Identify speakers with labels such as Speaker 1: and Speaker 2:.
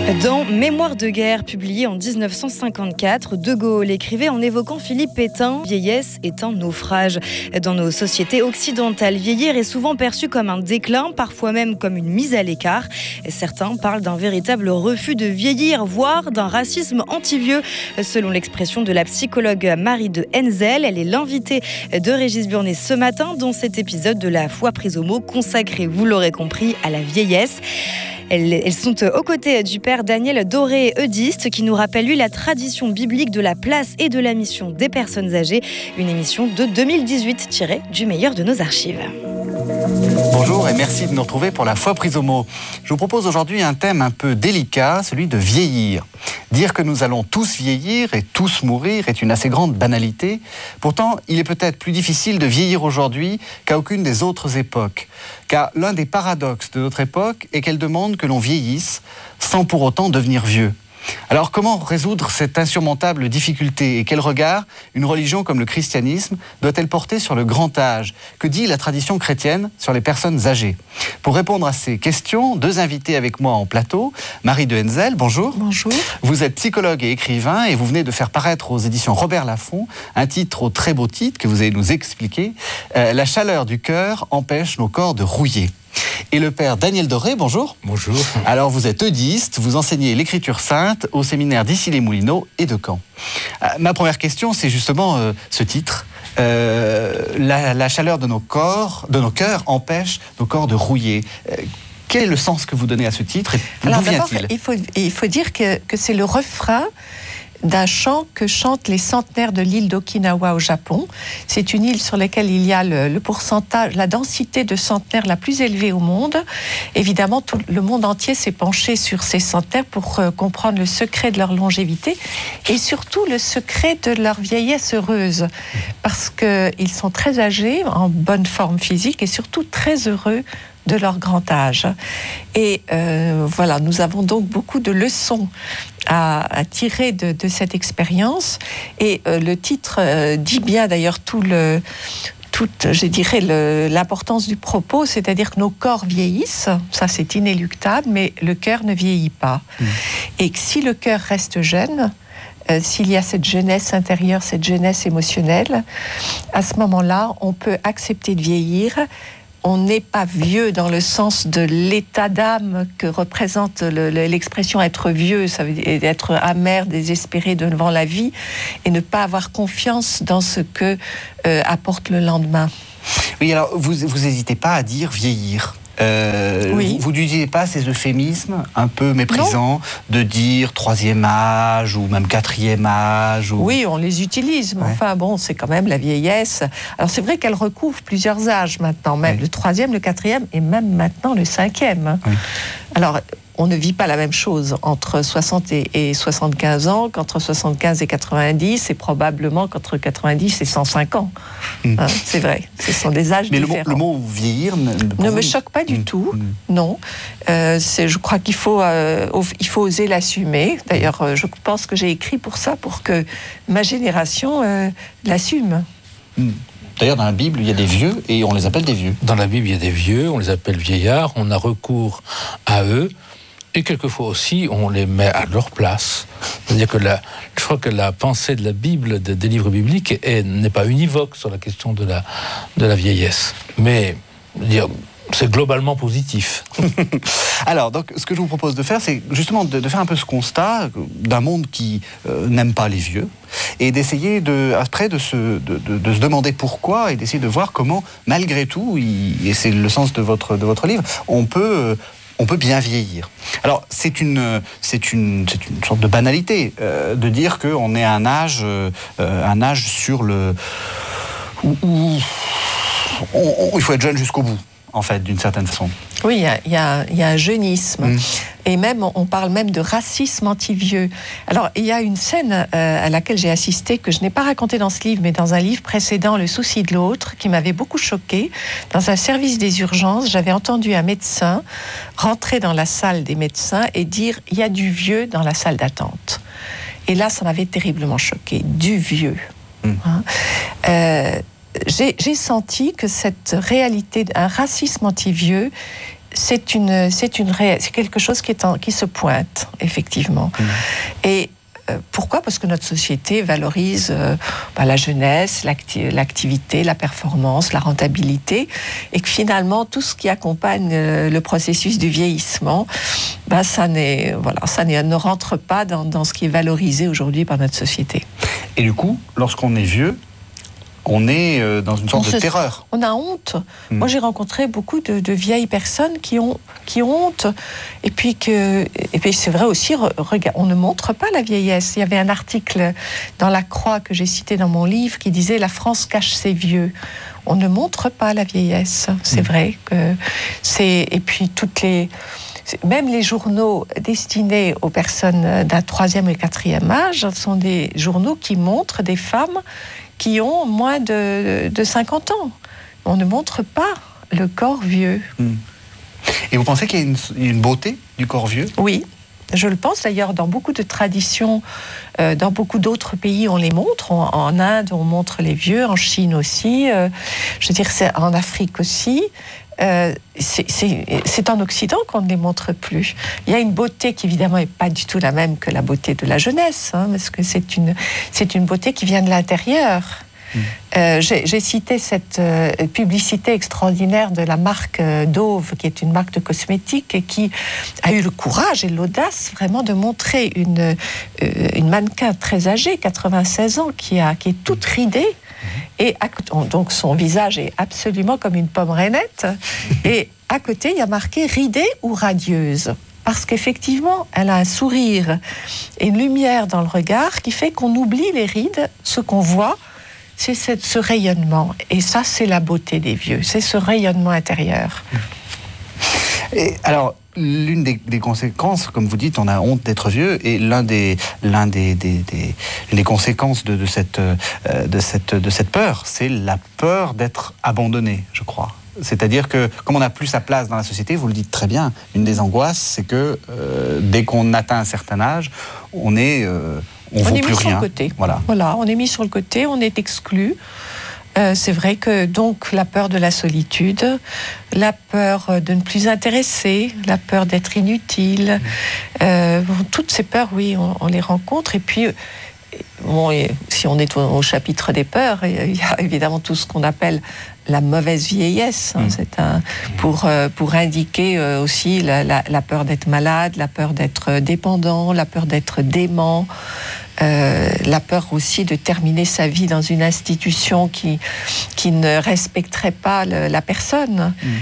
Speaker 1: Dans Mémoires de guerre, publié en 1954, De Gaulle écrivait en évoquant Philippe Pétain « Vieillesse est un naufrage ». Dans nos sociétés occidentales, vieillir est souvent perçu comme un déclin, parfois même comme une mise à l'écart. Certains parlent d'un véritable refus de vieillir, voire d'un racisme anti-vieux, selon l'expression de la psychologue Marie de Henzel. Elle est l'invitée de Régis Burnet ce matin dans cet épisode de La Foi prise au mot consacré, vous l'aurez compris, à la vieillesse. Elles sont aux côtés du père Daniel Doré, eudiste, qui nous rappelle, lui, la tradition biblique de la place et de la mission des personnes âgées. Une émission de 2018 tirée du meilleur de nos archives.
Speaker 2: Bonjour et merci de nous retrouver pour La Foi prise au mot. Je vous propose aujourd'hui un thème un peu délicat, celui de vieillir. Dire que nous allons tous vieillir et tous mourir est une assez grande banalité. Pourtant, il est peut-être plus difficile de vieillir aujourd'hui qu'à aucune des autres époques. Car l'un des paradoxes de notre époque est qu'elle demande que l'on vieillisse sans pour autant devenir vieux. Alors comment résoudre cette insurmontable difficulté et quel regard une religion comme le christianisme doit-elle porter sur le grand âge? Que dit la tradition chrétienne sur les personnes âgées? Pour répondre à ces questions, deux invités avec moi en plateau. Marie de Henzel, bonjour.
Speaker 3: Bonjour.
Speaker 2: Vous êtes psychologue et écrivain et vous venez de faire paraître aux éditions Robert Laffont un titre au très beau titre que vous allez nous expliquer. La chaleur du cœur empêche nos corps de rouiller. Et le père Daniel Doré, bonjour.
Speaker 4: Bonjour.
Speaker 2: Alors vous êtes eudiste, vous enseignez l'écriture sainte au séminaire d'Issy-les-Moulineaux et de Caen. Ma première question, c'est justement ce titre. La chaleur de nos cœurs empêche nos corps de rouiller. Quel est le sens que vous donnez à ce titre et d'où vient-il ?
Speaker 3: Il faut dire que c'est le refrain d'un chant que chantent les centenaires de l'île d'Okinawa au Japon. C'est une île sur laquelle il y a le pourcentage, la densité de centenaires la plus élevée au monde. Évidemment, tout le monde entier s'est penché sur ces centenaires pour comprendre le secret de leur longévité et surtout le secret de leur vieillesse heureuse. Parce qu'ils sont très âgés, en bonne forme physique et surtout très heureux de leur grand âge. Et voilà, nous avons donc beaucoup de leçons à tirer de cette expérience. Et le titre dit bien d'ailleurs l'importance du propos, c'est-à-dire que nos corps vieillissent, ça c'est inéluctable, mais le cœur ne vieillit pas. Et que si le cœur reste jeune, s'il y a cette jeunesse intérieure, cette jeunesse émotionnelle, à ce moment-là, on peut accepter de vieillir. On n'est pas vieux dans le sens de l'état d'âme que représente l'expression être vieux, ça veut dire être amer, désespéré devant la vie et ne pas avoir confiance dans ce que apporte le lendemain.
Speaker 2: Oui, alors vous n'hésitez pas à dire vieillir.
Speaker 3: Oui.
Speaker 2: Vous n'utilisez pas ces euphémismes un peu méprisants de dire troisième âge ou même quatrième âge ou...
Speaker 3: Oui, on les utilise, mais enfin bon, c'est quand même la vieillesse. Alors c'est vrai qu'elle recouvre plusieurs âges maintenant, même le troisième, le quatrième et même maintenant le cinquième. Oui. Alors on ne vit pas la même chose entre 60 et 75 ans qu'entre 75 et 90 et probablement qu'entre 90 et 105 ans. C'est vrai, ce sont des âges différents.
Speaker 2: Mais le mot vieillir
Speaker 3: ne me choque pas du tout, non. Je crois qu'il faut oser l'assumer. D'ailleurs, je pense que j'ai écrit pour ça, pour que ma génération l'assume.
Speaker 2: D'ailleurs, dans la Bible, il y a des vieux et on les appelle des vieux.
Speaker 4: Dans la Bible, il y a des vieux, on les appelle vieillards, on a recours à eux. Et quelquefois aussi, on les met à leur place. C'est-à-dire que je crois que la pensée de la Bible, des livres bibliques, n'est pas univoque sur la question de la vieillesse. Mais, c'est globalement positif.
Speaker 2: Alors, donc, ce que je vous propose de faire, c'est justement de faire un peu ce constat d'un monde qui n'aime pas les vieux, et d'essayer après de se demander pourquoi, et d'essayer de voir comment, malgré tout, et c'est le sens de votre livre, on peut bien vieillir. Alors, c'est une sorte de banalité de dire qu'on est à un âge sur où il faut être jeune jusqu'au bout, en fait, d'une certaine façon.
Speaker 3: Oui, il y a un jeunisme. Et même, on parle même de racisme anti-vieux. Alors, il y a une scène à laquelle j'ai assisté, que je n'ai pas racontée dans ce livre, mais dans un livre précédent, Le souci de l'autre, qui m'avait beaucoup choquée. Dans un service des urgences, j'avais entendu un médecin rentrer dans la salle des médecins et dire « il y a du vieux dans la salle d'attente ». Et là, ça m'avait terriblement choquée. Du vieux. J'ai senti que cette réalité, un racisme anti-vieux, c'est quelque chose qui se pointe, effectivement. Et pourquoi ? Parce que notre société valorise la jeunesse, l'activité, la performance, la rentabilité, et que finalement, tout ce qui accompagne le processus du vieillissement, ça ne rentre pas dans ce qui est valorisé aujourd'hui par notre société.
Speaker 2: Et du coup, lorsqu'on est vieux, on est dans une sorte de terreur.
Speaker 3: On a honte. Moi, j'ai rencontré beaucoup de vieilles personnes qui ont honte. Et puis c'est vrai aussi, on ne montre pas la vieillesse. Il y avait un article dans La Croix que j'ai cité dans mon livre qui disait « La France cache ses vieux ». On ne montre pas la vieillesse. C'est vrai que et puis même les journaux destinés aux personnes d'un 3e et 4e âge sont des journaux qui montrent des femmes qui ont moins de 50 ans. On ne montre pas le corps vieux.
Speaker 2: Et vous pensez qu'il y a une beauté du corps vieux ?
Speaker 3: Oui, je le pense. D'ailleurs, dans beaucoup de traditions, dans beaucoup d'autres pays, on les montre. En Inde, on montre les vieux, en Chine aussi. C'est en Afrique aussi. C'est en Occident qu'on ne les montre plus. Il y a une beauté qui évidemment n'est pas du tout la même que la beauté de la jeunesse, parce que c'est une beauté qui vient de l'intérieur. J'ai cité cette publicité extraordinaire de la marque Dove, qui est une marque de cosmétiques et qui a eu le courage et l'audace vraiment de montrer une mannequin très âgée, 96 ans, qui est toute ridée. Et donc son visage est absolument comme une pomme rainette. Et à côté, il y a marqué « ridée ou radieuse ». Parce qu'effectivement, elle a un sourire et une lumière dans le regard qui fait qu'on oublie les rides. Ce qu'on voit, c'est ce rayonnement. Et ça, c'est la beauté des vieux. C'est ce rayonnement intérieur.
Speaker 2: Et alors, l'une des conséquences, comme vous dites, on a honte d'être vieux, et l'une des conséquences de cette peur, c'est la peur d'être abandonné, je crois. C'est-à-dire que, comme on n'a plus sa place dans la société, vous le dites très bien, une des angoisses, c'est que dès qu'on atteint un certain âge, on vaut plus rien.
Speaker 3: Sur le côté. Voilà, on est mis sur le côté, on est exclu. C'est vrai que donc la peur de la solitude, la peur de ne plus intéresser, la peur d'être inutile, toutes ces peurs, oui, on les rencontre. Et puis, si on est au chapitre des peurs, il y a évidemment tout ce qu'on appelle la mauvaise vieillesse. C'est pour indiquer aussi la peur d'être malade, la peur d'être dépendant, la peur d'être dément. La peur aussi de terminer sa vie dans une institution qui ne respecterait pas la personne.